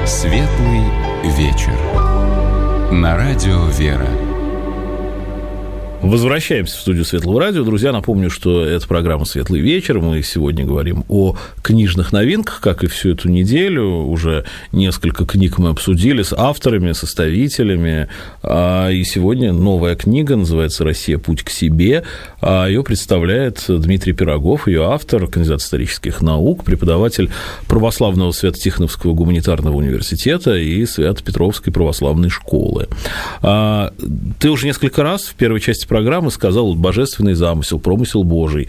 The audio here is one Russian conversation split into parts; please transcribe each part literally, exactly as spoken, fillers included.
Светлый вечер. На радио «Вера». Возвращаемся в студию Светлого радио. Друзья, напомню, что это программа «Светлый вечер». Мы сегодня говорим о книжных новинках, как и всю эту неделю. Уже несколько книг мы обсудили с авторами, составителями. И сегодня новая книга, называется «Россия. Путь к себе». Ее представляет Дмитрий Пирогов, ее автор, кандидат исторических наук, преподаватель Православного Свято-Тихоновского гуманитарного университета и Свято-Петровской православной школы. Ты уже несколько раз в первой части программы сказал божественный замысел, промысел Божий.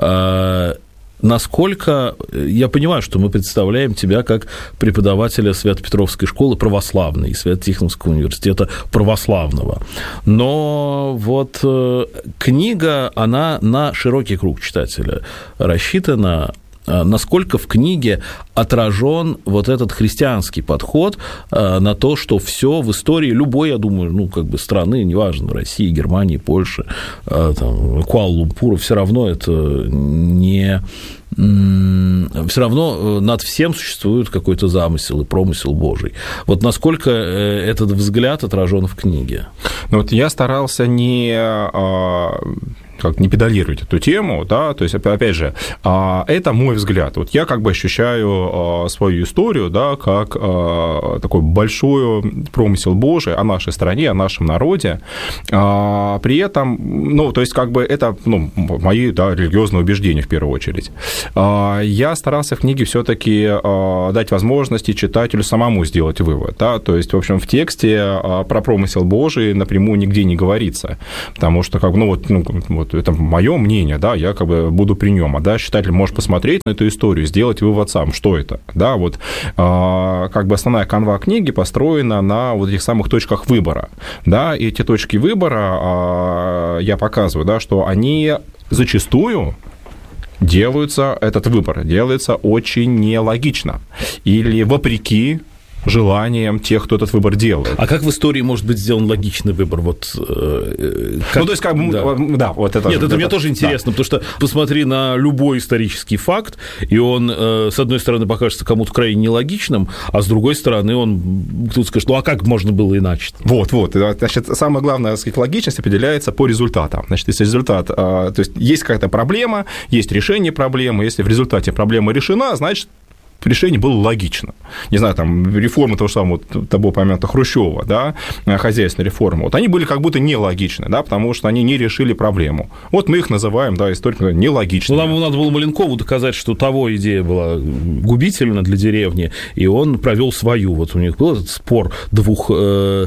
Насколько я понимаю, что мы представляем тебя как преподавателя Свято-Петровской школы православной и Свято-Тихоновского университета православного, но вот книга, она на широкий круг читателя рассчитана. Насколько в книге отражен вот этот христианский подход на то, что все в истории любой, я думаю, ну, как бы страны, неважно, России, Германии, Польши, там, Куала-Лумпура, все равно это не... все равно над всем существует какой-то замысел и промысел Божий. Вот насколько этот взгляд отражен в книге? Ну, вот я старался не... как не педалировать эту тему, да, то есть, опять же, это мой взгляд. Вот я как бы ощущаю свою историю, да, как такой большой промысел Божий о нашей стране, о нашем народе. При этом, ну, то есть, как бы это, ну, мои, да, религиозные убеждения в первую очередь. Я старался в книге все-таки дать возможности читателю самому сделать вывод, да, то есть, в общем, в тексте про промысел Божий напрямую нигде не говорится, потому что, как бы, ну, вот, ну, вот это мое мнение, да, я как бы буду при нем, а да, читатель может посмотреть на эту историю, сделать вывод сам, что это, да, вот э, как бы основная канва книги построена на вот этих самых точках выбора, да, и эти точки выбора э, я показываю, да, что они зачастую делаются, этот выбор делается очень нелогично или вопреки желанием тех, кто этот выбор делает. А как в истории может быть сделан логичный выбор? Вот, э, как... Ну, то есть, как бы, да. да, вот это... Нет, это, это мне тоже интересно, да. Потому что посмотри на любой исторический факт, и он, э, с одной стороны, покажется кому-то крайне нелогичным, а с другой стороны, он, кто-то скажет, ну, а как можно было иначе? Вот, вот. Значит, самое главное, так сказать, логичность определяется по результатам. Значит, если результат... Э, то есть, есть какая-то проблема, есть решение проблемы, если в результате проблема решена, значит, решение было логично. Не знаю, там, реформа того же самого, тобой упомянутого Хрущёва, да, хозяйственная реформа, вот они были как будто нелогичны, да, потому что они не решили проблему. Вот мы их называем, да, историками, нелогичными. Ну, нам надо было Маленкову доказать, что того идея была губительна для деревни, и он провел свою. Вот у них был этот спор двух... Э-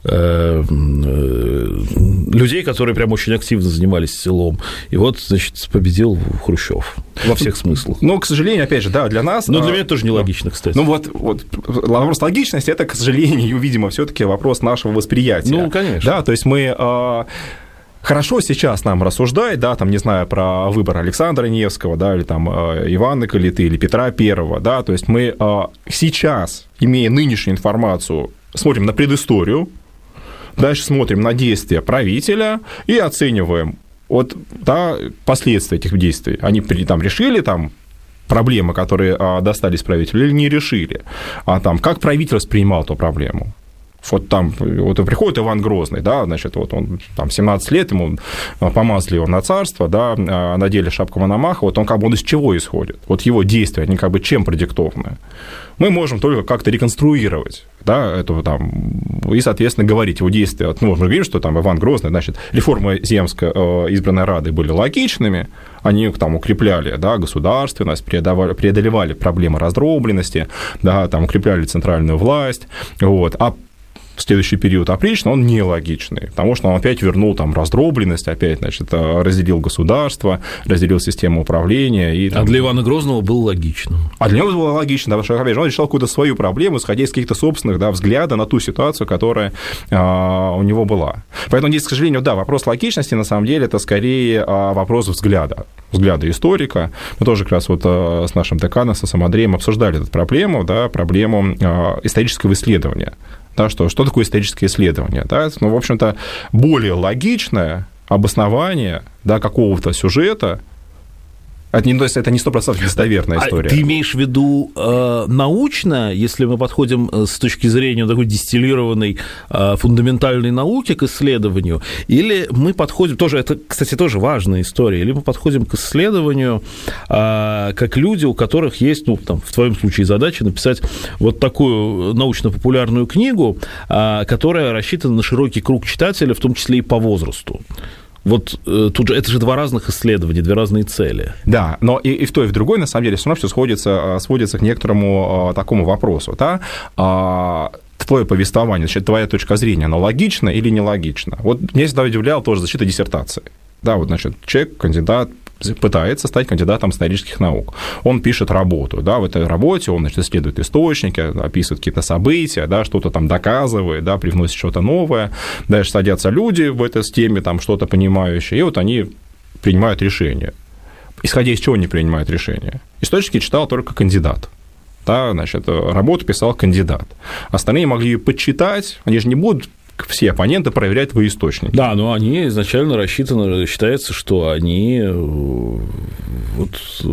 людей, которые прям очень активно занимались селом. И вот, значит, победил Хрущёв во всех смыслах. Ну, к сожалению, опять же, да, для нас... Но для меня это тоже нелогично, кстати. Ну, вот, вот вопрос логичности – это, к сожалению, видимо, все-таки вопрос нашего восприятия. Ну, конечно. Да, то есть мы... Хорошо сейчас нам рассуждать, да, там, не знаю, про выбор Александра Невского, да, или там Ивана Калиты, или Петра Первого, да, то есть мы сейчас, имея нынешнюю информацию, смотрим на предысторию, дальше смотрим на действия правителя и оцениваем вот, да, последствия этих действий. Они там решили там проблемы, которые достались правителю, или не решили, а там как правитель воспринимал эту проблему. Вот там вот приходит Иван Грозный, да, значит, вот он там семнадцать лет, ему помазали его на царство, да, надели шапку Мономаха, вот он как бы он из чего исходит? Вот его действия, они как бы чем продиктованы? Мы можем только как-то реконструировать, да, это там, и, соответственно, говорить его действия. Ну, мы говорим, что там Иван Грозный, значит, реформы Земской избранной Рады были логичными, они там укрепляли, да, государственность, преодолевали, преодолевали проблемы раздробленности, да, там укрепляли центральную власть, вот, а в следующий период опрично, он нелогичный, потому что он опять вернул там раздробленность, опять, значит, разделил государство, разделил систему управления. И, там... А для Ивана Грозного было логично. А для него было логично, потому что, опять же, он решал какую-то свою проблему, исходя из каких-то собственных, да, взглядов на ту ситуацию, которая а, у него была. Поэтому здесь, к сожалению, да, вопрос логичности, на самом деле, это скорее а, вопрос взгляда, взгляда историка. Мы тоже как раз вот а, с нашим деканом, с Андреем обсуждали эту проблему, да, проблему а, исторического исследования. Да, что, что такое историческое исследование? Да? Ну, в общем-то, более логичное обоснование, да, какого-то сюжета Это не, то есть это не сто процентов достоверная история. А ты имеешь в виду э, научно, если мы подходим с точки зрения такой дистиллированной э, фундаментальной науки к исследованию, или мы подходим, тоже, это, кстати, тоже важная история, или мы подходим к исследованию э, как люди, у которых есть, ну, там, в твоем случае задача написать вот такую научно-популярную книгу, э, которая рассчитана на широкий круг читателей, в том числе и по возрасту. Вот э, тут же это же два разных исследования, две разные цели. Да, но и, и в той, и в другой, на самом деле, все равно все сходится, сводится к некоторому а, такому вопросу, да, а, твое повествование, значит, твоя точка зрения, оно логично или нелогично? Вот меня всегда удивляла тоже защита диссертации. Да, вот, значит, человек, кандидат, пытается стать кандидатом исторических наук. Он пишет работу, да, в этой работе он, значит, исследует источники, описывает какие-то события, да, что-то там доказывает, да, привносит что-то новое. Дальше садятся люди в этой теме, там, что-то понимающие, и вот они принимают решение. Исходя из чего они принимают решение? Источники читал только кандидат. Да, значит, работу писал кандидат. Остальные могли ее подчитать, они же не будут все оппоненты проверять твои источники. Да, но они изначально рассчитаны, считается, что они... Вот,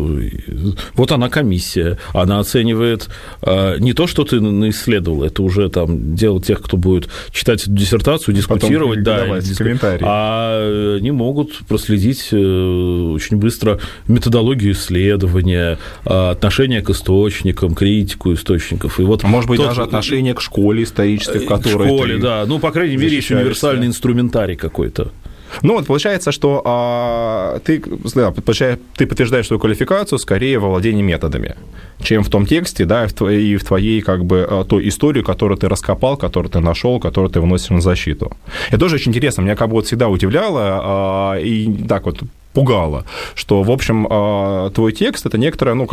вот она комиссия, она оценивает не то, что ты исследовал, это уже там дело тех, кто будет читать эту диссертацию, дискутировать, да, комментарии. А они могут проследить очень быстро методологию исследования, отношение к источникам, критику источников. И вот Может быть, тот... даже отношение к школе исторической, в которой К школе, ты да. Ну, по крайней мере, есть универсальный инструментарий какой-то. Ну, вот получается, что а, ты, да, ты подтверждаешь свою квалификацию скорее во владении методами, чем в том тексте, да, и в твоей, в твоей как бы, той истории, которую ты раскопал, которую ты нашел, которую ты вносишь на защиту. Это тоже очень интересно. Меня как бы вот всегда удивляло а, и так вот пугало, что, в общем, твой текст – это некоторая, ну,